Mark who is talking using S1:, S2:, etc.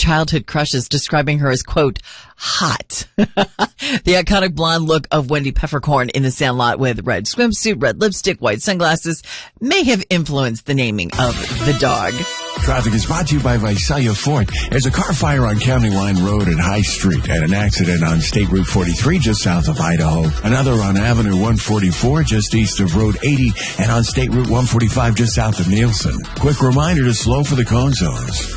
S1: childhood crushes, describing her as, quote, hot. The iconic blonde look of Wendy Peppercorn in The Sandlot with red swimsuit, red lipstick, white sunglasses may have influenced the naming of the dog.
S2: Traffic is brought to you by Visalia Ford. There's a car fire on County Line Road at High Street and an accident on State Route 43 just south of Idaho. Another on Avenue 144 just east of Road 80 and on State Route 145 just south of Nielsen. Quick reminder to slow for the cone zones.